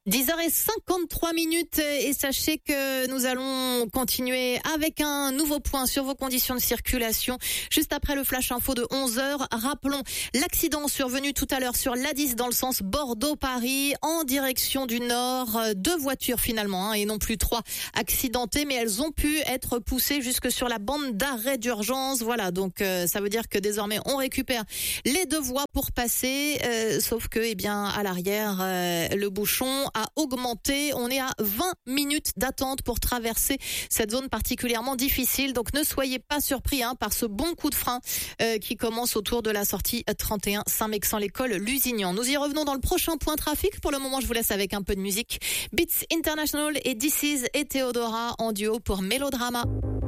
10h53 et sachez que nous allons continuer avec un nouveau point sur vos conditions de circulation juste après le flash info de 11h. Rappelons l'accident survenu tout à l'heure sur l'A10 dans le sens Bordeaux-Paris en direction du nord. 2 voitures finalement et non plus 3 accidentées, mais elles ont pu être poussées jusque sur la bande d'arrêt d'urgence. Voilà, donc ça veut dire que désormais on récupère les 2 voies pour passer, sauf que à l'arrière le bouchon a augmenté. On est à 20 minutes d'attente pour traverser cette zone particulièrement difficile. Donc ne soyez pas surpris par ce bon coup de frein qui commence autour de la sortie 31 Saint-Mexan-l'École Lusignan. Nous y revenons dans le prochain point trafic. Pour le moment, je vous laisse avec un peu de musique. Beats International et This Is et Theodora en duo pour Mélodrama.